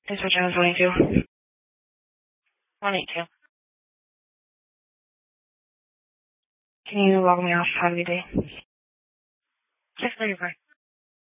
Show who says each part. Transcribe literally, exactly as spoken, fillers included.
Speaker 1: This is Jones one eighty-two. one eighty-two. Can you log me off? Have a good day. six thirty-four.